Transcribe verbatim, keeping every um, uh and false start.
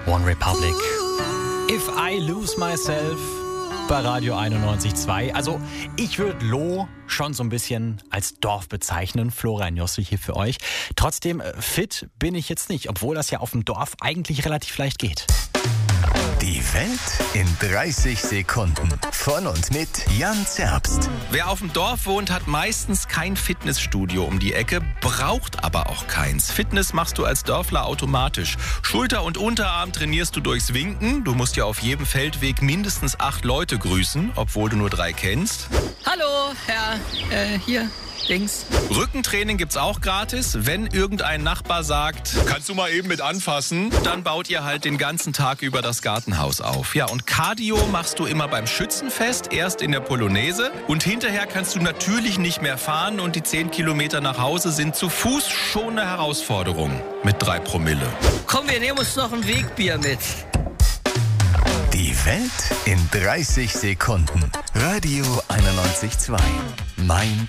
One Republic. If I Lose Myself bei Radio einundneunzig Komma zwei. Also ich würde Loh schon so ein bisschen als Dorf bezeichnen. Florian Jossel hier für euch. Trotzdem fit bin ich jetzt nicht, obwohl das ja auf dem Dorf eigentlich relativ leicht geht. Die Welt in dreißig Sekunden. Von und mit Jan Zerbst. Wer auf dem Dorf wohnt, hat meistens kein Fitnessstudio um die Ecke, braucht aber auch keins. Fitness machst du als Dörfler automatisch. Schulter und Unterarm trainierst du durchs Winken. Du musst ja auf jedem Feldweg mindestens acht Leute grüßen, obwohl du nur drei kennst. Hallo, Herr, äh, hier, links. Rückentraining gibt's auch gratis. Wenn irgendein Nachbar sagt, kannst du mal eben mit anfassen, dann baut ihr halt den ganzen Tag über das Gartenhaus auf. Ja, und Cardio machst du immer beim Schützenfest, erst in der Polonaise. Und hinterher kannst du natürlich nicht mehr fahren und die zehn Kilometer nach Hause sind zu Fuß schon eine Herausforderung mit drei Promille. Komm, wir nehmen uns noch ein Wegbier mit. Die Welt in dreißig Sekunden. Radio einundneunzig Komma zwei. Mein